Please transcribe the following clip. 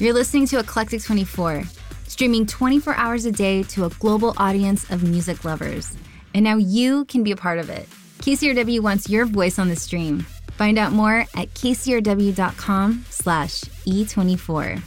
You're listening to Eclectic 24, streaming 24 hours a day to a global audience of music lovers. And now you can be a part of it. KCRW wants your voice on the stream. Find out more at kcrw.com/E24.